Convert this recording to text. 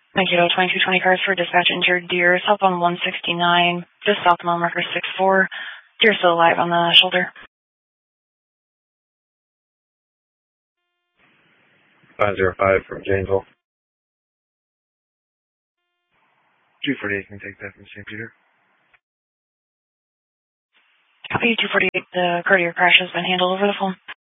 Thank you. 2220 cars for dispatch injured deer, southbound 169, just south of mile marker 64. Deer still alive on the shoulder. 505 from Janesville. 248 can take that from St. Peter. Copy 248, the cardiac crash has been handled over the phone.